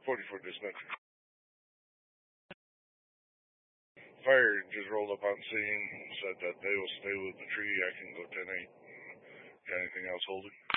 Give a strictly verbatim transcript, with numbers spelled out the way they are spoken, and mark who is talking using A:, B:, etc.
A: forty-four dispatch. Fire just rolled up on scene, said that they will stay with the tree. I can go ten eight. Got anything else holding?